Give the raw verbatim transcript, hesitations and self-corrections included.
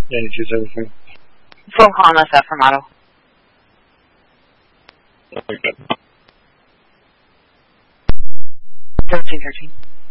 ninety-two seventy-three. Phone call on S F from Otto. Okay. thirteen thirteen.